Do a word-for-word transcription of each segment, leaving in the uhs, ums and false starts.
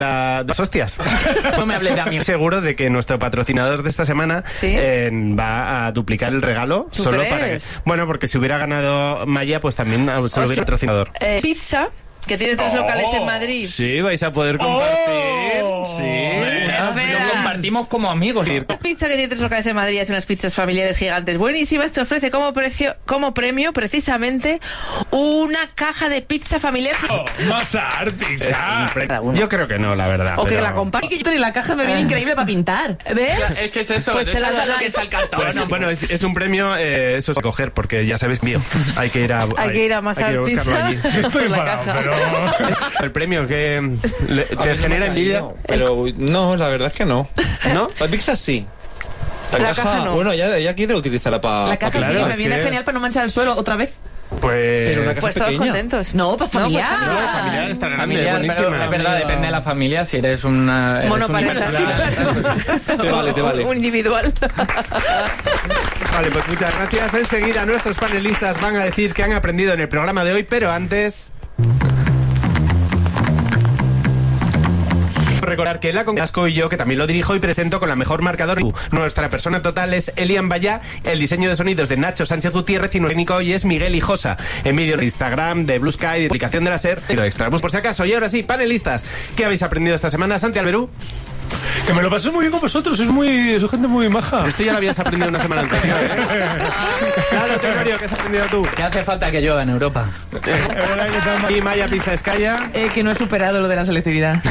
de las hostias. No me hables de amigos. Seguro de que nuestro patrocinador de esta semana ¿Sí? eh, va a duplicar el regalo ¿Tú solo crees? para que... Bueno, porque si hubiera ganado Maya, pues también se lo sea, hubiera patrocinador. Eh, pizza, que tiene tres locales en Madrid. Sí, vais a poder compartir. Oh. Sí. Bueno, Espera. lo compartimos como amigos. Pizza, que tiene tres locales en Madrid, hace unas pizzas familiares gigantes buenísimas. Te ofrece como precio, como premio, precisamente, una caja de pizza familiar. Oh, Masar, Es pizza. un pre- Yo creo que no, la verdad. O que pero- la compa- Y que yo tengo la caja me viene increíble para pintar. ¿Ves? Es que es eso, Pues de se eso las es lo dais. que es el cartón. Pues, ¿no? bueno, es, es un premio, eh, eso es a coger, porque ya sabes mío. Hay que ir a, Hay que ir a Masar hay que ir a buscarlo Pizza. allí. Estoy Por la enfadado, caja. pero... El premio que le- te genera envidia, Pero no, la verdad es que no. ¿no? La pizza sí. La, La caja, caja no. bueno, ya, ya quiere utilizarla para... La caja claro, sí, me es viene que- genial para no manchar el suelo otra vez. Pues... Pero una caja Pues todos pequeña. contentos. No, para familiar. pues No, familiar está grande, Familiar, buenísima. pero es verdad, depende de la familia. Si eres una... eres Monoparental. universal. Te vale, te vale. Un individual. Vale, pues muchas gracias. Enseguida nuestros panelistas van a decir que han aprendido en el programa de hoy, pero antes... Recordar que la Congasco y yo, que también lo dirijo y presento con la mejor marcador. Nuestra persona total es Elian Bayá, el diseño de sonidos de Nacho Sánchez Gutiérrez y nuestro técnico hoy es Miguel Hijosa. En vídeo de Instagram, de Blue Sky, de aplicación de la SER y de extra. Pues por si acaso, y ahora sí, panelistas, ¿qué habéis aprendido esta semana? Santi Alberú. Que me lo paso muy bien con vosotros, sois muy, sois gente muy maja. Esto ya lo habías aprendido una semana anterior, ¿eh? Claro, Tenorio, ¿qué has aprendido tú? ¿Qué hace falta que llueva en Europa? Es verdad que estamos- Y Maya Pisaeskaya. Eh, que no he superado lo de la selectividad.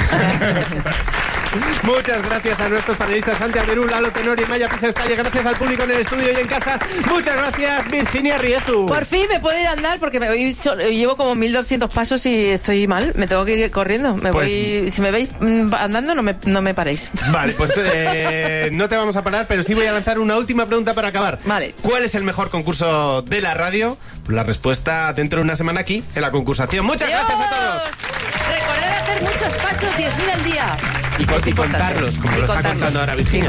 Muchas gracias a nuestros panelistas Santi Alberú, Lalo Tenorio y Maya Pisaeskaya. Gracias al público en el estudio y en casa. Muchas gracias, Virginia Riezu. Por fin me puedo ir a andar porque me voy so- llevo como mil doscientos pasos y estoy mal. Me tengo que ir corriendo. Me Pues- voy, si me veis mm, andando, no me, no me paréis. Vale, pues eh, no te vamos a parar, pero sí voy a lanzar una última pregunta para acabar. Vale. ¿Cuál es el mejor concurso de la radio? Pues la respuesta dentro de una semana aquí, en la concursación. Muchas gracias a todos. Recordad hacer muchos pasos, diez mil al día. Y, con- Es y importante. contarlos, como Y lo está contarlos. contando ahora Virginia.